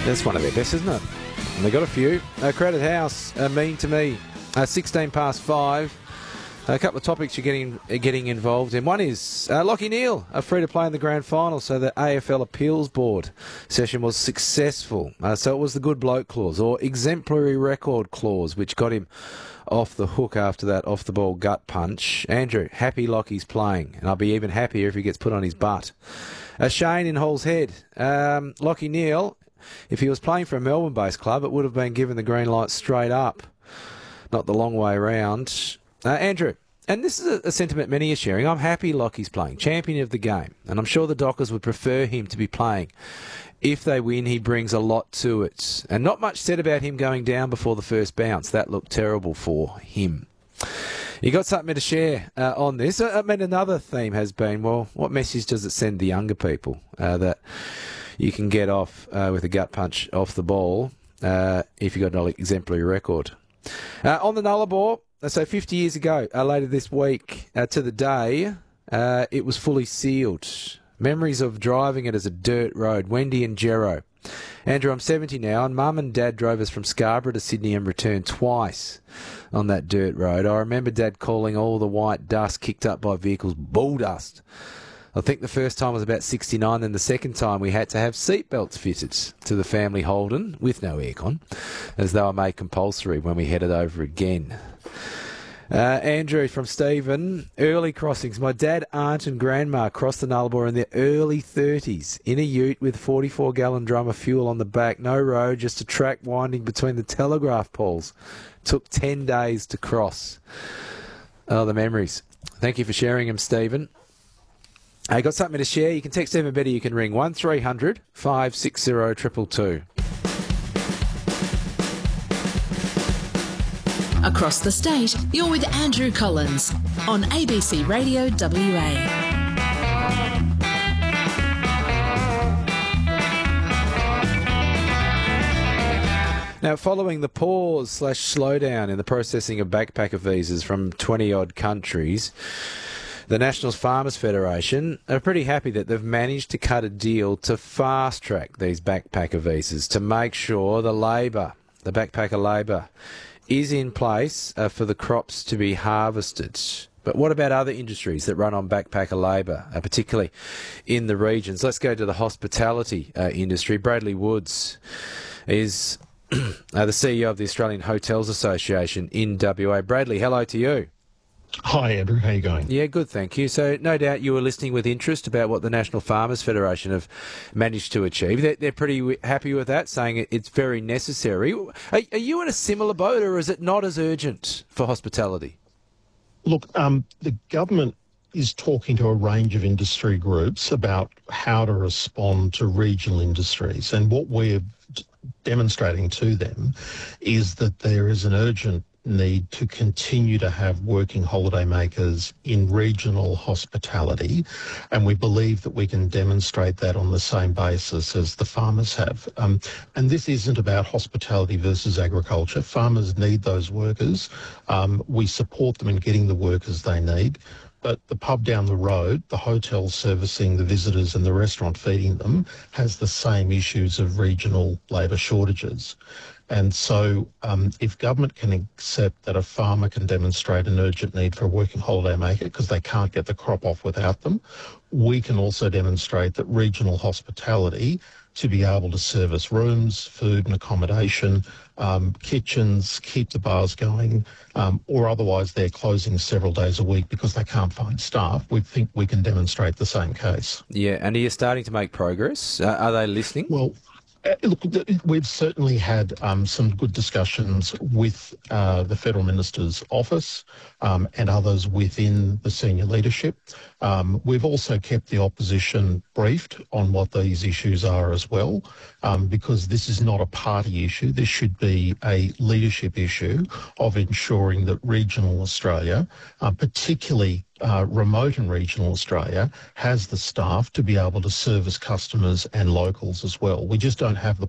That's one of their best, isn't it? And they got a few. Crowded House, Mean to Me, 16 past 5. A couple of topics you're getting involved in. One is Lachie Neale are free to play in the grand final, so the AFL Appeals Board session was successful. So it was the good bloke clause, or exemplary record clause, which got him off the hook after that off-the-ball gut punch. Andrew, happy Lachie's playing, and I'll be even happier if he gets put on his butt. Shane in Hall's Head, Lachie Neale, if he was playing for a Melbourne-based club, it would have been given the green light straight up, not the long way round. Andrew, and this is a sentiment many are sharing, I'm happy Lachie's playing, champion of the game, and I'm sure the Dockers would prefer him to be playing. If they win, he brings a lot to it. And not much said about him going down before the first bounce. That looked terrible for him. You got something to share on this? I mean, another theme has been, well, what message does it send the younger people that you can get off with a gut punch off the ball if you've got an exemplary record? On the Nullarbor, so 50 years ago, later this week, to the day, it was fully sealed. Memories of driving it as a dirt road. Wendy and Jero. Andrew, I'm 70 now, and Mum and Dad drove us from Scarborough to Sydney and returned twice on that dirt road. I remember Dad calling all the white dust kicked up by vehicles bull dust. I think the first time was about 69, and the second time we had to have seatbelts fitted to the family Holden with no aircon, as they were made compulsory when we headed over again. Andrew from Stephen, early crossings. My dad, aunt and grandma crossed the Nullarbor in their early 30s in a ute with 44-gallon drum of fuel on the back. No road, just a track winding between the telegraph poles. Took 10 days to cross. Oh, the memories. Thank you for sharing them, Stephen. Hey, got something to share? You can text even better. You can ring 1300 560 222. Across the state, you're with Andrew Collins on ABC Radio WA. Now, following the pause/slowdown in the processing of backpacker visas from 20-odd countries, the National Farmers Federation are pretty happy that they've managed to cut a deal to fast-track these backpacker visas to make sure the backpacker labour, is in place for the crops to be harvested. But what about other industries that run on backpacker labour, particularly in the regions? Let's go to the hospitality industry. Bradley Woods is the CEO of the Australian Hotels Association in WA. Bradley, hello to you. Hi, Andrew. How are you going? Yeah, good, thank you. So no doubt you were listening with interest about what the National Farmers Federation have managed to achieve. They're pretty happy with that, saying it's very necessary. Are you in a similar boat, or is it not as urgent for hospitality? Look, the government is talking to a range of industry groups about how to respond to regional industries. And what we're demonstrating to them is that there is an urgent need to continue to have working holiday makers in regional hospitality, and we believe that we can demonstrate that on the same basis as the farmers have. And this isn't about hospitality versus agriculture. Farmers need those workers. We support them in getting the workers they need. But the pub down the road, the hotel servicing the visitors and the restaurant feeding them, has the same issues of regional labour shortages. And so if government can accept that a farmer can demonstrate an urgent need for a working holiday maker because they can't get the crop off without them, we can also demonstrate that regional hospitality to be able to service rooms, food and accommodation, kitchens, keep the bars going, or otherwise they're closing several days a week because they can't find staff, we think we can demonstrate the same case. Yeah, and are you starting to make progress? Are they listening? Well, look, we've certainly had some good discussions with the Federal Minister's office and others within the senior leadership. We've also kept the opposition briefed on what these issues are as well, because this is not a party issue. This should be a leadership issue of ensuring that regional Australia, particularly remote and regional Australia, has the staff to be able to service customers and locals as well. We just don't have the